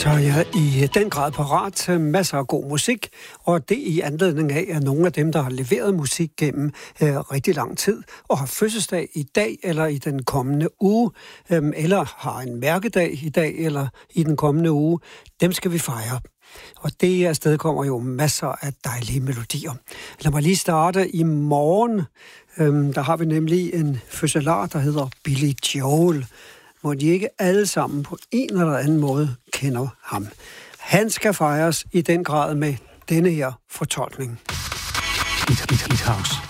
Så jeg er i den grad parat til masser af god musik, og det i anledning af, at nogle af dem, der har leveret musik gennem rigtig lang tid, og har fødselsdag i dag eller i den kommende uge, eller har en mærkedag i dag eller i den kommende uge, dem skal vi fejre. Og det afsted kommer jo masser af dejlige melodier. Lad mig lige starte i morgen. Der har vi nemlig en fødselar, der hedder Billy Joel, hvor de ikke alle sammen på en eller anden måde kender ham. Han skal fejres i den grad med denne her fortolkning. It House.